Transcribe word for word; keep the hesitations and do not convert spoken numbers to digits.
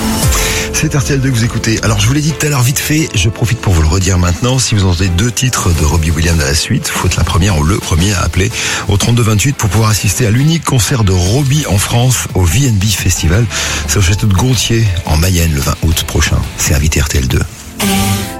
C'est R T L deux que vous écoutez. Alors je vous l'ai dit tout à l'heure vite fait, je profite pour vous le redire maintenant. Si vous entendez deux titres de Robbie Williams à la suite, faut être la première ou le premier à appeler au trente-deux vingt-huit pour pouvoir assister à l'unique concert de Robbie en France au V and B Festival. C'est au château de Gontier en Mayenne le vingt août prochain. C'est invité R T L deux.